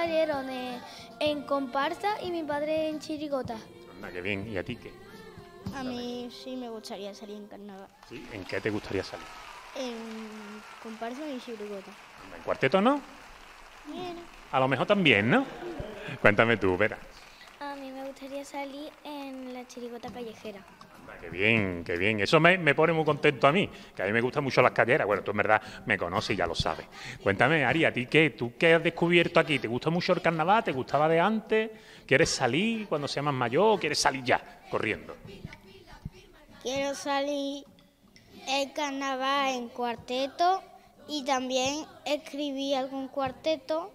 salieron en comparsa y mi padre en chirigota. Anda, qué bien. ¿Y a ti qué? A mí sí me gustaría salir en carnaval. ¿Sí? ¿En qué te gustaría salir? En comparsa y chirigota. Anda, ¿en cuarteto no? Bien. A lo mejor también, ¿no? Cuéntame tú, Vera. A mí me gustaría salir en la chirigota callejera. Anda, qué bien, qué bien. Eso me pone muy contento a mí, que a mí me gustan mucho las calleras. Bueno, tú en verdad me conoces y ya lo sabes. Cuéntame, Ari, ¿a ti qué? ¿Tú qué has descubierto aquí? ¿Te gusta mucho el carnaval? ¿Te gustaba de antes? ¿Quieres salir cuando seas más mayor o quieres salir ya, corriendo? Quiero salir en carnaval en cuarteto y también escribí algún cuarteto.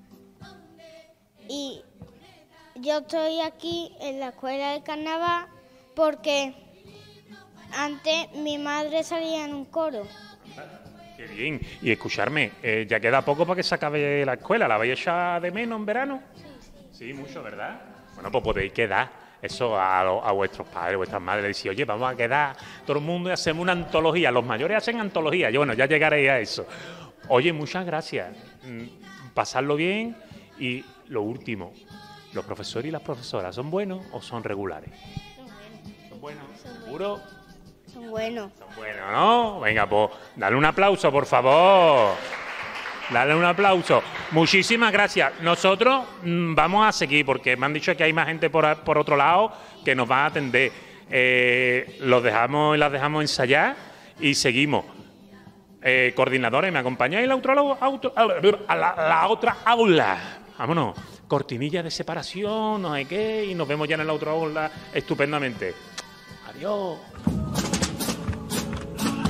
Y yo estoy aquí en la escuela de carnaval porque antes mi madre salía en un coro. Qué bien. Y escucharme, ya queda poco para que se acabe la escuela. ¿La vais a echar de menos en verano? Sí, mucho, ¿verdad? Bueno, pues podéis quedar. Eso a vuestros padres, vuestras madres, decir, oye, vamos a quedar todo el mundo y hacemos una antología. Los mayores hacen antología. Yo, bueno, ya llegaréis a eso. Oye, muchas gracias. Pasarlo bien. Y lo último, ¿los profesores y las profesoras son buenos o son regulares? Son buenos. ¿Seguro? Son buenos. Son buenos, ¿no? Venga, pues, dale un aplauso, por favor. Dale un aplauso. Muchísimas gracias. Nosotros vamos a seguir porque me han dicho que hay más gente por otro lado que nos va a atender. Los dejamos y las dejamos ensayar y seguimos. Coordinadores, ¿me acompañáis a la otra aula? Vámonos. Cortinilla de separación, no sé qué, y nos vemos ya en la otra aula estupendamente. Adiós.